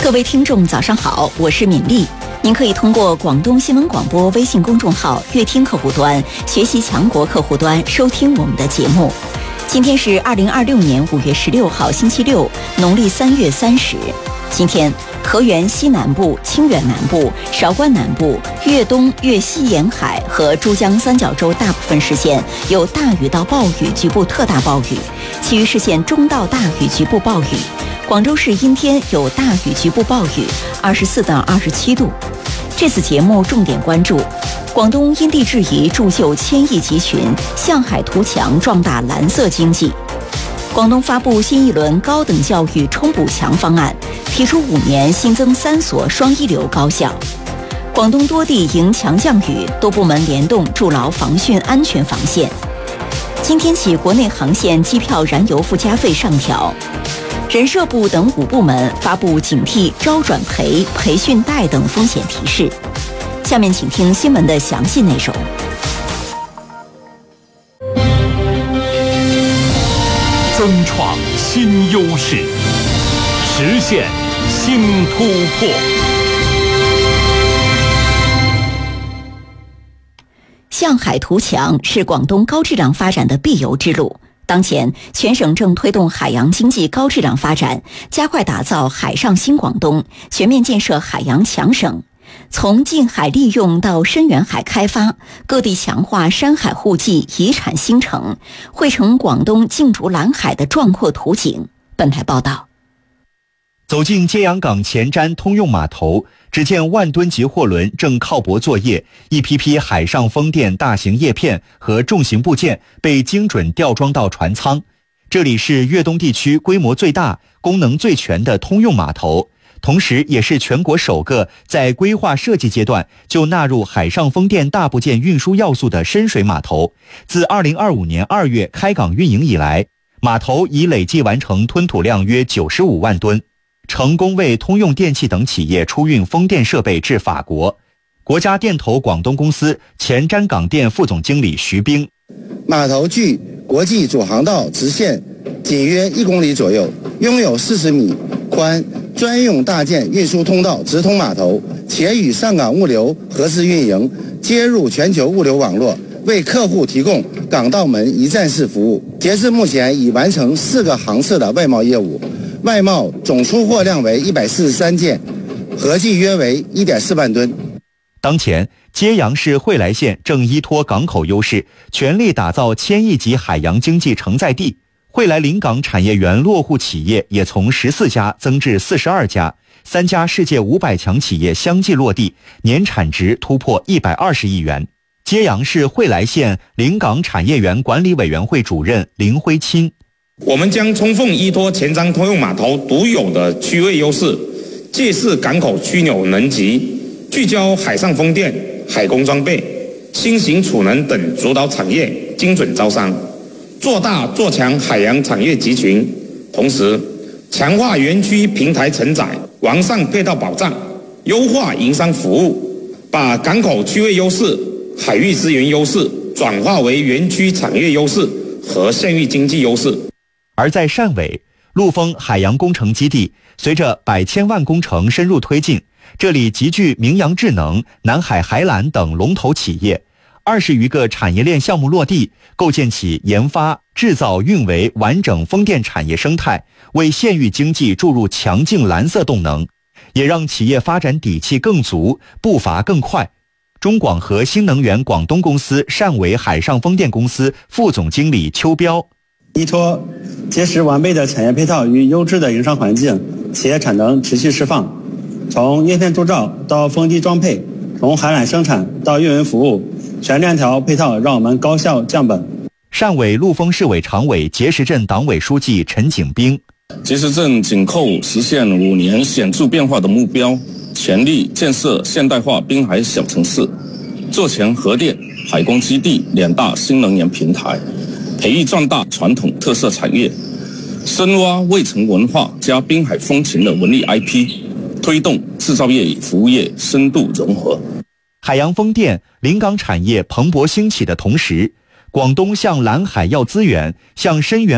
各位听众早上好，我是敏丽。您可以通过广东新闻广播微信公众号乐听客户端、学习强国客户端收听我们的节目。今天是2026年5月16号星期六，农历3月30。今天河源西南部、清远南部、韶关南部、粤东、粤西沿海和珠江三角洲大部分市县有大雨到暴雨，局部特大暴雨，其余市县中到大雨，局部暴雨。广州市阴天有大雨，局部暴雨，24到27度。这次节目重点关注：广东因地制宜铸就千亿集群，向海图强壮大蓝色经济。广东发布新一轮高等教育冲补强方案，提出5年新增3所双一流高校。广东多地迎强降雨，多部门联动筑牢防汛安全防线。今天起，国内航线机票燃油附加费上调。人社部等5部门发布警惕招转赔、培训贷等风险提示。下面请听新闻的详细内容。 增创新优势，实现新突破。 向海图强是广东高质量发展的必由之路。当前，全省正推动海洋经济高质量发展，加快打造海上新广东，全面建设海洋强省。从近海利用到深远海开发，各地强化山海互济、遗产新城，绘成广东竞逐蓝海的壮阔图景。本台报道。 走进揭阳港前瞻通用码头，只见万吨级货轮正靠泊作业，一批批海上风电大型叶片和重型部件被精准吊装到船舱。这里是粤东地区规模最大、功能最全的通用码头，同时也是全国首个在规划设计阶段就纳入海上风电大部件运输要素的深水码头。自2025年2月开港运营以来，码头已累计完成吞吐量约95万吨，成功为通用电气等企业出运风电设备至法国。国家电投广东公司前瞻港电副总经理徐兵： 码头距国际主航道直线仅约1公里左右，拥有40米宽专用大件运输通道直通码头，且与上港物流合资运营，接入全球物流网络，为客户提供港到门一站式服务。截至目前，已完成4个航次的外贸业务，外贸总出货量为143件，合计约为1.4万吨。 当前，揭阳市惠来县正依托港口优势，全力打造1000亿级海洋经济承载地。惠来临港产业园落户企业也从14家增至42家，3家世界500强企业相继落地，年产值突破120亿元。揭阳市惠来县临港产业园管理委员会主任林辉钦： 我们将充分依托前瞻通用码头独有的区位优势，借势港口枢纽能级，聚焦海上风电、海工装备、新型储能等主导产业，精准招商，做大做强海洋产业集群，同时强化园区平台承载，完善配套保障，优化营商服务，把港口区位优势、海域资源优势转化为园区产业优势和县域经济优势。 而在汕尾，陆丰海洋工程基地随着百千万工程深入推进，这里集聚明阳智能、南海海缆等龙头企业，20余个产业链项目落地，构建起研发、制造、运维完整风电产业生态，为县域经济注入强劲蓝色动能，也让企业发展底气更足，步伐更快。中广核新能源广东公司汕尾海上风电公司副总经理邱彪： 依托结实完备的产业配套与优质的营商环境，企业产能持续释放，从叶片铸造到风机装配，从海缆生产到运维服务，全链条配套让我们高效降本。 汕尾陆丰市委常委碣石镇党委书记陈景兵： 碣石镇紧扣实现5年显著变化的目标，全力建设现代化滨海小城市，做强核电、海工基地2大新能源平台，培育壮大传统特色产业，深挖卫城文化加滨海风情的文艺 IP， 推动制造业与服务业深度融合。 海洋风电、临港产业蓬勃兴起的同时，广东向蓝海要资源，向深源